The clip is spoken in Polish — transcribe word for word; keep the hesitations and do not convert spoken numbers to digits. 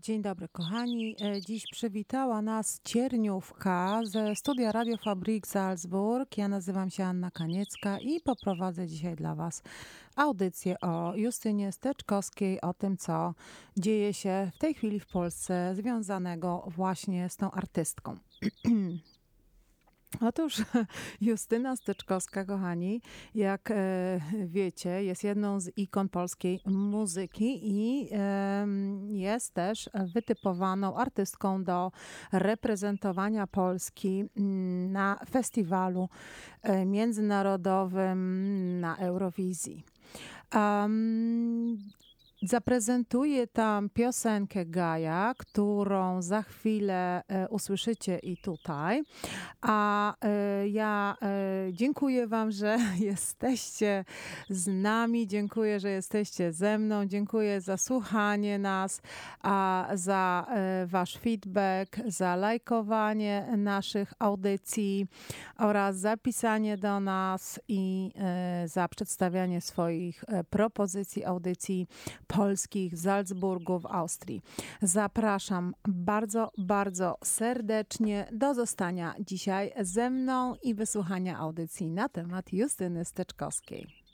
Dzień dobry, kochani. E, Dziś przywitała nas Cierniówka ze studia Radio Fabrik Salzburg. Ja nazywam się Anna Kaniecka i poprowadzę dzisiaj dla Was audycję o Justynie Steczkowskiej, o tym, co dzieje się w tej chwili w Polsce związanego właśnie z tą artystką. Otóż Justyna Steczkowska, kochani, jak e, wiecie, jest jedną z ikon polskiej muzyki i e, jest też wytypowaną artystką do reprezentowania Polski na festiwalu e, międzynarodowym na Eurowizji. Um, Zaprezentuję tam piosenkę Gaja, którą za chwilę e, usłyszycie i tutaj. A e, ja e, dziękuję Wam, że jesteście z nami, dziękuję, że jesteście ze mną, dziękuję za słuchanie nas, a za e, Wasz feedback, za lajkowanie naszych audycji oraz zapisanie do nas i e, za przedstawianie swoich e, propozycji audycji polskich w Salzburgu w Austrii. Zapraszam bardzo, bardzo serdecznie do zostania dzisiaj ze mną i wysłuchania audycji na temat Justyny Steczkowskiej.